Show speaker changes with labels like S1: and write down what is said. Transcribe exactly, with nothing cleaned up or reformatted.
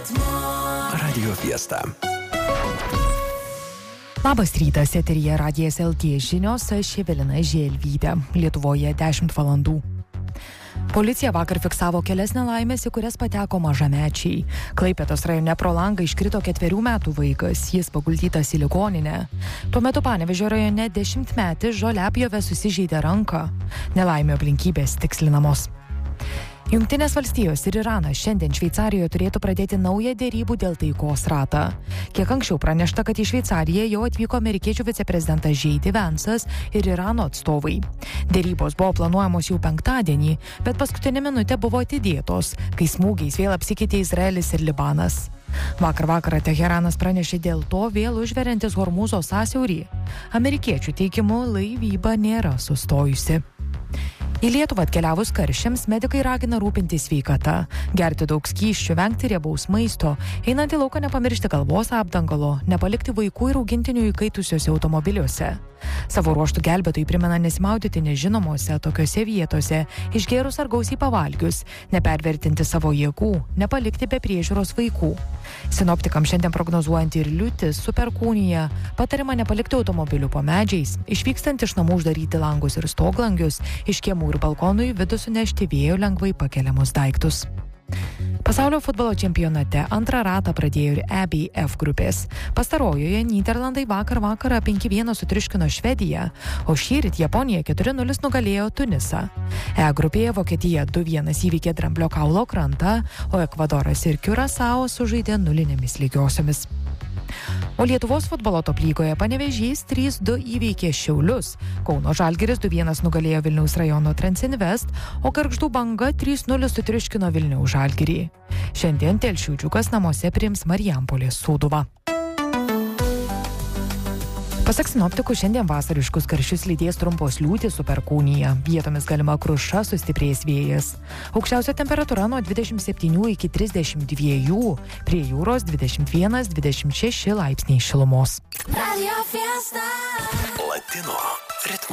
S1: Radio Fiesta.
S2: Labas rytas, eteryje Radijas L T žinios, aš Evelina Želvytė. Lietuvoje dešimt valandų. Policija vakar fiksavo kelias nelaimės, į kurias pateko mažamečiai. Klaipėdos rajone pro langą iškrito ketverių metų vaikas, jis paguldytas į ligoninę. Tuo metu Panevėžio rajone dešimtmetis žoliapjove susižeidė ranką. Nelaimė aplinkybės tikslinamos. Jungtinės valstijos ir Iranas šiandien Šveicarijoje turėtų pradėti naują derybų dėl taikos ratą. Kiek anksčiau pranešta, kad į Šveicariją jau atvyko amerikiečių viceprezidentas J D Vance'as ir Irano atstovai. Derybos buvo planuojamos jau penktadienį, bet paskutinė minutė buvo atidėtos, kai smūgiais vėl apsikeitė Izraelis ir Libanas. Vakar vakarą Teheranas pranešė dėl to vėl užveriantis Hormūzo sąsiaurį. Amerikiečių teigimu laivyba nėra sustojusi. Į Lietuvą atkeliavus karščiams, medikai ragina rūpintis sveikata, gerti daug skysčių, vengti riebaus maisto, einant į lauką nepamiršti galvos apdangalo, nepalikti vaikų ir augintinių įkaitusiuose automobiliuose. Savo ruoštų gelbėtojai primena nesimaudyti nežinomose tokiose vietose, išgėrus ar gausiai pavalgius, nepervertinti savo jėgų, nepalikti be priežiūros vaikų. Sinoptikams šiandien prognozuojant ir liūtis su perkūnija, patariama nepalikti automobilių po medžiais, išvykstant iš namų uždaryti langus ir stoglangius, iš kiemų ir balkonų į vidų sunešti vėjo lengvai pakeliamus daiktus. Pasaulio futbolo čempionate antrą ratą pradėjo ir E B F grupės. Pastarojoje Nyderlandai vakar vakarą penki vienas sutriuškino Švediją, o šįryt Japonija keturi nulis nugalėjo Tunisą. E grupėje Vokietija du vienas įveikė Dramblio kaulo krantą, o Ekvadoras ir Kiurasao sužaidė nulinėmis lygiosiomis. O Lietuvos futbolo top lygoje Panevėžys trys du įveikė Šiaulius, Kauno Žalgiris du vienas nugalėjo Vilniaus rajono Transinvest, o Gargždų Banga trys nulis sutriuškino Vilniaus Žalgirį. Šiandien Telšių Džiugas namuose priims Marijampolės Sūduvą. Pasak sinoptikų, šiandien vasariškus karščius lydės trumpos liūtys su perkūnija. Vietomis galima kruša, sustiprės vėjas. Aukščiausia temperatūra nuo dvidešimt septynių iki trisdešimt dviejų, prie jūros dvidešimt vienas dvidešimt šeši laipsniai šilumos.
S1: Latino ritmo.